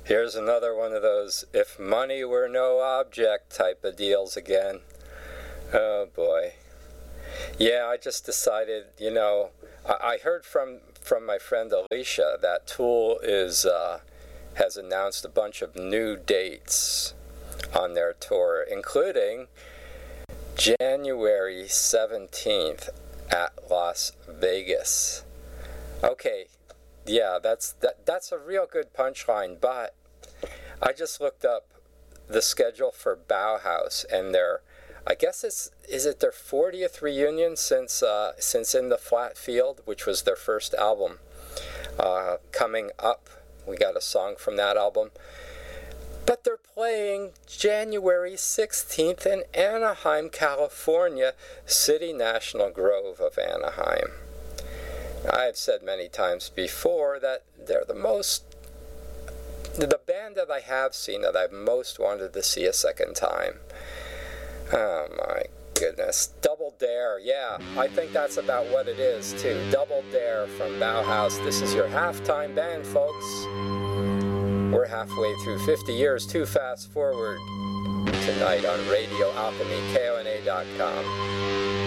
Here's another one of those if money were no object type of deals again. Oh boy. Yeah, I just decided, I heard from my friend Alicia that Tool has announced a bunch of new dates on their tour, including January 17th at Las Vegas. Okay, yeah, that's a real good punchline, but I just looked up the schedule for Bauhaus, and I guess is it their 40th reunion since In the Flat Field, which was their first album, coming up. We got a song from that album. But they're playing January 16th in Anaheim, California, City National Grove of Anaheim. I've said many times before that they're the band that I have seen that I've most wanted to see a second time. Oh my goodness. Double Dare, yeah, I think that's about what it is too. Double Dare from Bauhaus. This is your halftime band, folks. We're halfway through 50 years too fast forward tonight on Radio Alchemy, KONA.com.